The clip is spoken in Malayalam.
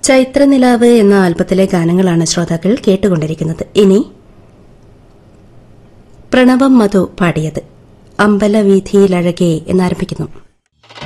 ചൈത്രനിലാവ് എന്ന ആൽബത്തിലെ ഗാനങ്ങളാണ് ശ്രോതാക്കൾ കേട്ടുകൊണ്ടിരിക്കുന്നത്. ഇനി പ്രണവം മധു പാടിയത് അമ്പലവീഥിയിലഴകെ എന്നാരംഭിക്കുന്നു.